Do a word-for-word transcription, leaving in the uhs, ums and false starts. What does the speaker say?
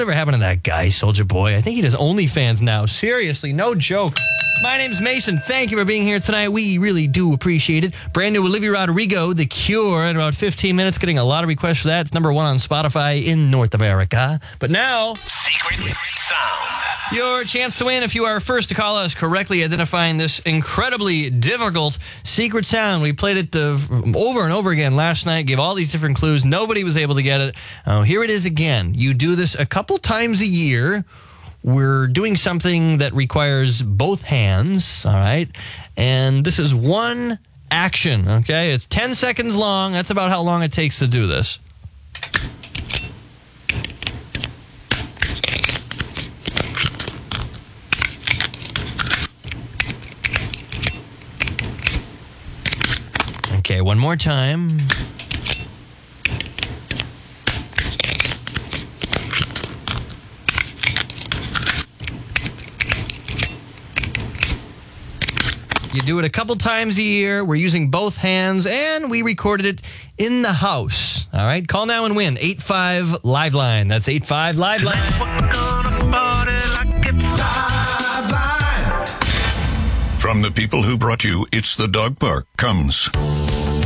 Whatever happened to that guy, Soulja Boy? I think he does OnlyFans now. Seriously, no joke. My name's Mason. Thank you for being here tonight. We really do appreciate it. Brand new Olivia Rodrigo, The Cure, in about fifteen minutes. Getting a lot of requests for that. It's number one on Spotify in North America. But now, Secret Sound. Your chance to win if you are first to call us correctly identifying this incredibly difficult secret sound. We played it uh, over and over again last night, gave all these different clues. Nobody was able to get it. Uh, here it is again. You do this a couple times a year. We're doing something that requires both hands, all right? And this is one action, okay? It's ten seconds long. That's about how long it takes to do this. Okay, one more time. You do it a couple times a year. We're using both hands, and we recorded it in the house. All right, call now and win. eight five Live Line. That's eight five Live Line. From the people who brought you It's the Dog Park comes